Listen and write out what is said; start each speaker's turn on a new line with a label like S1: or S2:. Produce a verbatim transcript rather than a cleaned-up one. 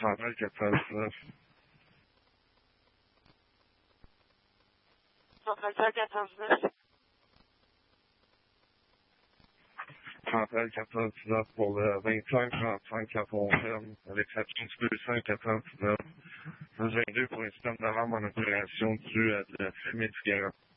S1: Chantal quatre-vingt-dix-neuf.
S2: Chantal quatre-vingt-dix-neuf.
S1: Chantal quatre-vingt-dix-neuf pour le vingt-cinq trente-cinq à Fontaine avec sa deux cent quatre-vingt-dix-neuf. vingt-deux pour un système d'alarme en opération dû à de la fumée de cigarette.